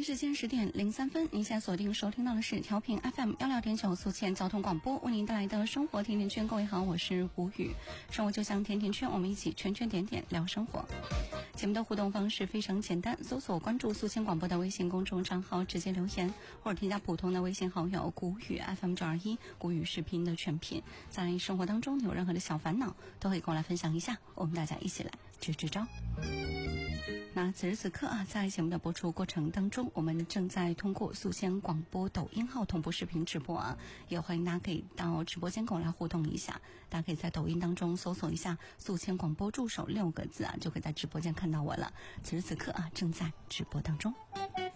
时间10:03，您现在锁定收听到的是调频 FM16.9宿迁交通广播，为您带来的生活甜甜圈。各位好，我是吴宇。生活就像甜甜圈，我们一起圈圈点点聊生活。节目的互动方式非常简单，搜索关注宿迁广播的微信公众账号，直接留言，或者添加普通的微信好友古语 FM921，古语视频的全拼。在生活当中有任何的小烦恼，都可以跟我来分享一下，我们大家一起来支支招。那此时此刻在节目的播出过程当中，我们正在通过宿迁广播抖音号同步视频直播也欢迎大家可以到直播间跟我来互动一下。大家可以在抖音当中搜索一下宿迁广播助手6个字就可以在直播间看到我了。此时此刻正在直播当中。